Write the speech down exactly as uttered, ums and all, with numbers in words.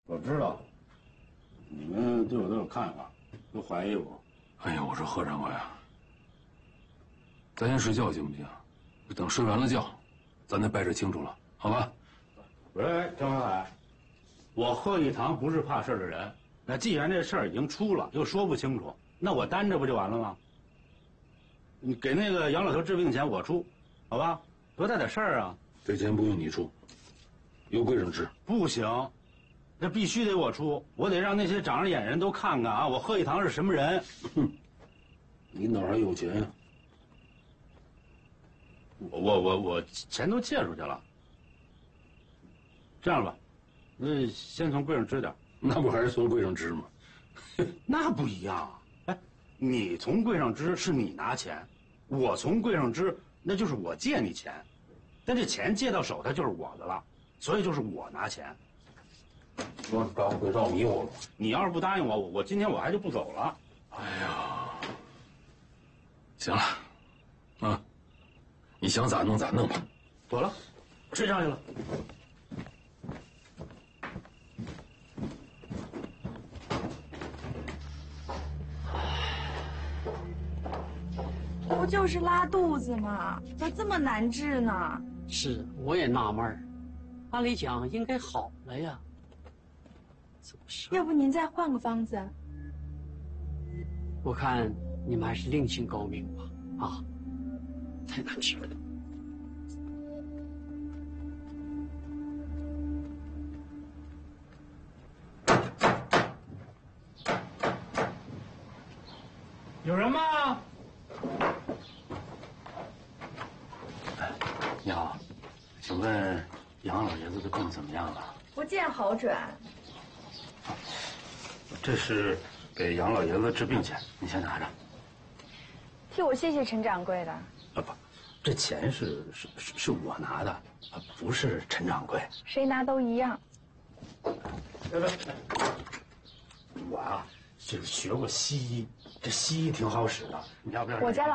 我知道，你们对我都有看法，都怀疑我。 哎呀，我说贺掌柜啊，咱先睡觉行不行？等睡完了觉，咱再掰扯清楚了，好吧？ 喂，张海海，我贺一堂不是怕事儿的人。那既然这事儿已经出了，又说不清楚，那我担着不就完了吗？你给那个杨老头治病钱我出，好吧？多大点事儿啊！ 这钱不用你出，由柜上支。 不行，这必须得我出，我得让那些长着眼人都看看啊，我贺一堂是什么人。 哼，你哪儿还有钱呀？ 我我我我钱都借出去了。这样吧，那先从柜上支点。 那不还是从柜上支吗？ 那不一样。哎，你从柜上支是你拿钱，我从柜上支那就是我借你钱，但这钱借到手它就是我的了，所以就是我拿钱。 说当会绕迷糊了。 你要是不答应我，我我今天我还就不走了。 哎呀，行了，啊，你想咋弄咋弄吧。 走了，睡觉去了。 不就是拉肚子吗？咋这么难治呢？ 是，我也纳闷儿，按理讲应该好了呀，怎么是？ 要不您再换个方子？ 我看你们还是另请高明吧，啊，太难治了。 有人吗？ 你好，请问杨老爷子的病怎么样了？ 不见好转。 这是给杨老爷子治病钱，你先拿着。 替我谢谢陈掌柜的。 啊不，这钱是是是是我拿的，啊不是陈掌柜。 谁拿都一样。 别别，我啊，就是学过西医，这西医挺好使的，你要不要？ 我家老。